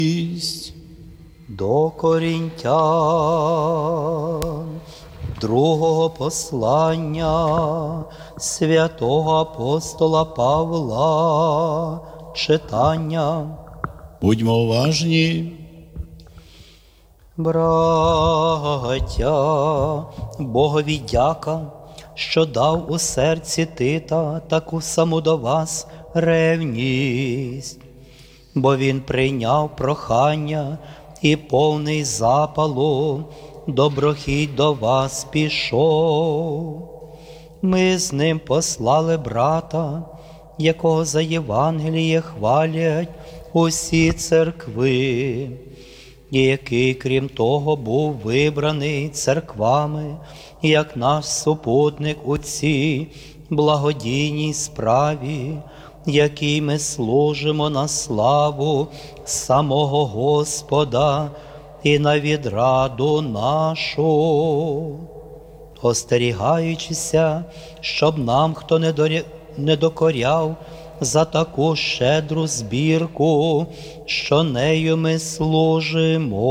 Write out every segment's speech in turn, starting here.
До Корінтян, другого послання святого апостола Павла, читання. Будьмо уважні. Браття, Богові дяка, що дав у серці Тита таку саму до вас ревність, бо він прийняв прохання і повний запалу доброхіть до вас пішов. Ми з ним послали брата, якого за Євангеліє хвалять усі церкви, і який, крім того, був вибраний церквами, як наш супутник у цій благодійній справі, якій ми служимо на славу самого Господа і на відраду нашу, остерігаючися, щоб нам хто не докоряв за таку щедру збірку, що нею ми служимо.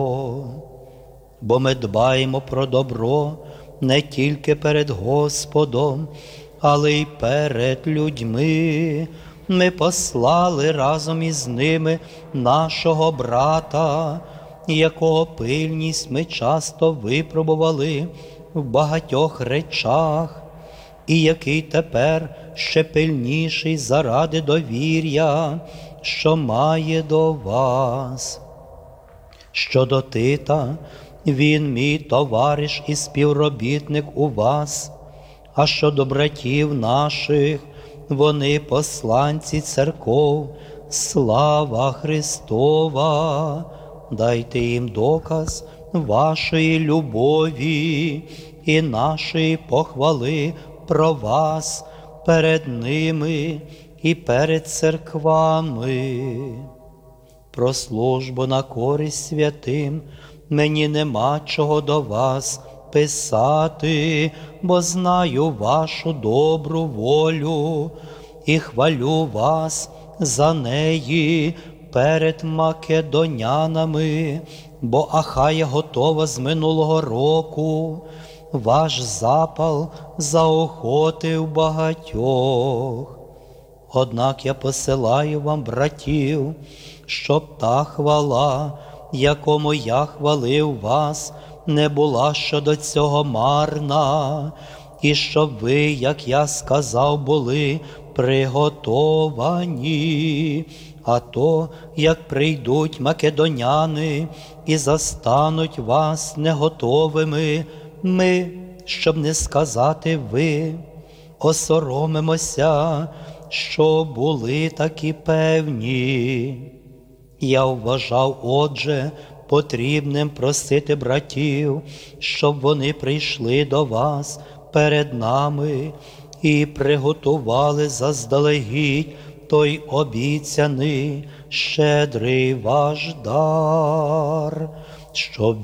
Бо ми дбаємо про добро не тільки перед Господом, але й перед людьми. Ми послали разом із ними нашого брата, якого пильність ми часто випробували в багатьох речах, і який тепер ще пильніший заради довір'я, що має до вас. Щодо Тита, він мій товариш і співробітник у вас, а щодо братів наших, вони посланці церков, слава Христова. Дайте їм доказ вашої любові і нашої похвали про вас перед ними і перед церквами. Про службу на користь святим мені нема чого до вас писати, бо знаю вашу добру волю і хвалю вас за неї перед македонянами, бо Ахая готова з минулого року. Ваш запал заохотив багатьох. Однак я посилаю вам братів, щоб та хвала, якому я хвалив вас, не була щодо цього марна, і щоб ви, як я сказав, були приготовані. А то, як прийдуть македоняни і застануть вас неготовими, ми, щоб не сказати ви, осоромимося, що були такі певні. Я вважав, отже, потрібним просити братів, щоб вони прийшли до вас перед нами і приготували заздалегідь той обіцяний щедрий ваш дар, щоб